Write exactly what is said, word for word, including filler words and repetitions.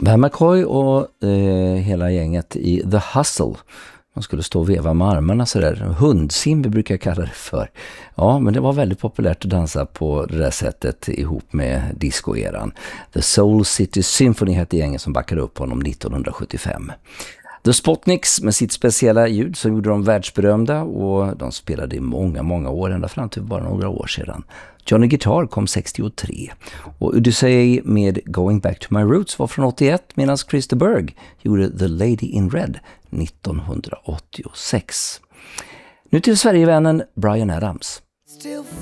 Van McCoy och eh, hela gänget i The Hustle. Man skulle stå och veva med armarna sådär. Hundsim brukar jag kalla det för. Ja, men det var väldigt populärt att dansa på det där sättet ihop med discoeran. The Soul City Symphony hette gänget som backade upp honom nittonhundrasjuttiofem. The Spotniks med sitt speciella ljud som gjorde dem världsberömda, och de spelade i många, många år, ända fram till bara några år sedan. Johnny Guitar kom sextiotre och Odyssey med Going Back to My Roots var från åttioett, medan Chris de Burgh gjorde The Lady in Red nittonhundraåttiosex. Nu till Sverigevännen Bryan Adams. Still